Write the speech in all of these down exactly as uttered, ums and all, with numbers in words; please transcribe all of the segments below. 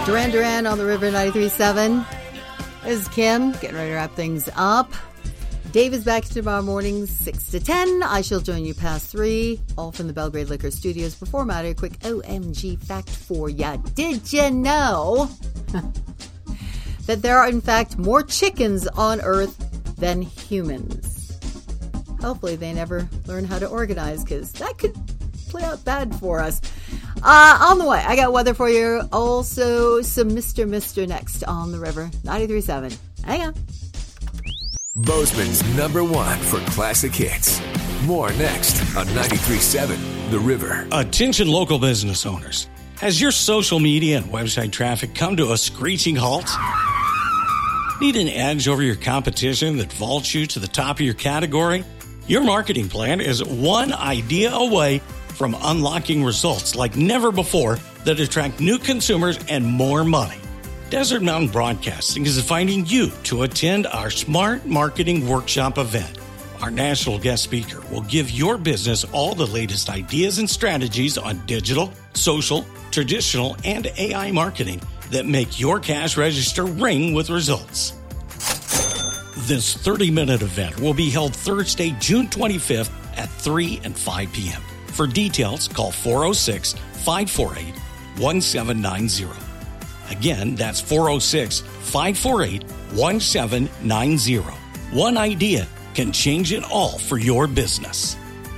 Duran Duran on the River ninety-three point seven. This is Kim, getting ready to wrap things up. Dave is back tomorrow morning, six to ten. I shall join you past three, all from the Belgrade Liquor Studios. Before Matt, a quick O M G fact for ya. Did you know that there are, in fact, more chickens on Earth than humans? Hopefully they never learn how to organize, because that could play out bad for us. Uh, on the way, I got weather for you. Also, some Mister Mister next on the River ninety-three point seven. Hang on. Bozeman's number one for classic hits. More next on ninety-three point seven The River. Attention local business owners. Has your social media and website traffic come to a screeching halt? Need an edge over your competition that vaults you to the top of your category? Your marketing plan is one idea away from unlocking results like never before that attract new consumers and more money. Desert Mountain Broadcasting is inviting you to attend our Smart Marketing Workshop event. Our national guest speaker will give your business all the latest ideas and strategies on digital, social, traditional, and A I marketing that make your cash register ring with results. This thirty-minute event will be held Thursday, June twenty-fifth at three and five p.m. For details, call four oh six, five four eight, one seven nine zero. Again, that's four oh six, five four eight, one seven nine zero. One idea can change it all for your business.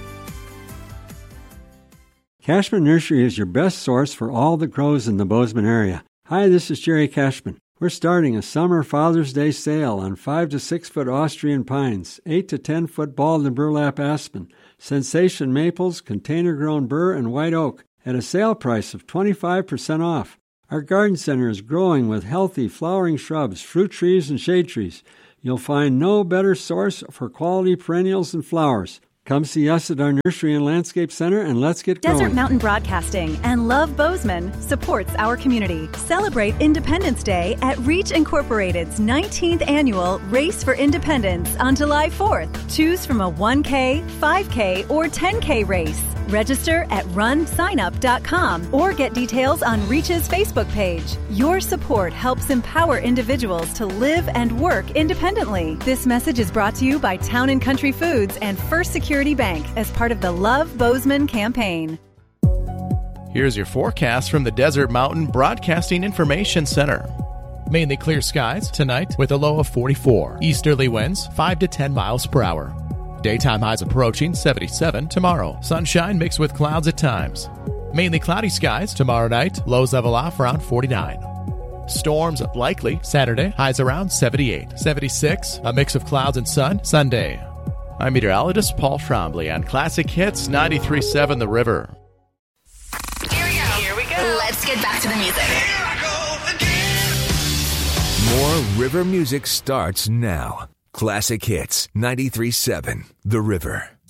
Cashman Nursery is your best source for all that grows in the Bozeman area. Hi, this is Jerry Cashman. We're starting a summer Father's Day sale on five to six foot Austrian pines, eight to ten foot bald and burlap aspen, sensation maples, container-grown burr, and white oak at a sale price of twenty-five percent off. Our garden center is growing with healthy flowering shrubs, fruit trees, and shade trees. You'll find no better source for quality perennials and flowers. Come see us at our Nursery and Landscape Center, and let's get going. Desert Mountain Broadcasting and Love Bozeman supports our community. Celebrate Independence Day at Reach Incorporated's nineteenth annual Race for Independence on July fourth. Choose from a one K, five K, or ten K race. Register at run sign up dot com or get details on Reach's Facebook page. Your support helps empower individuals to live and work independently. This message is brought to you by Town and Country Foods and First Security Bank as part of the Love Bozeman campaign. Here's your forecast from the Desert Mountain Broadcasting Information Center. Mainly clear skies tonight with a low of forty-four. Easterly winds five to ten miles per hour. Daytime highs approaching seventy-seven tomorrow. Sunshine mixed with clouds at times. Mainly cloudy skies tomorrow night. Lows level off around forty-nine. Storms likely Saturday. Highs around seventy-eight. seventy-six. A mix of clouds and sun Sunday. I'm meteorologist Paul Trombley on Classic Hits ninety-three point seven The River. Here we go. Here we go. Let's get back to the music. Here I go again. More River music starts now. Classic Hits ninety-three point seven The River.